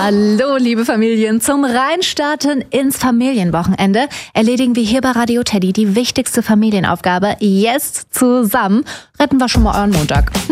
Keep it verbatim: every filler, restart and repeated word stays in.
Hallo, liebe Familien. Zum Reinstarten ins Familienwochenende erledigen wir hier bei Radio Teddy die wichtigste Familienaufgabe. Yes, zusammen retten wir schon mal euren Montag.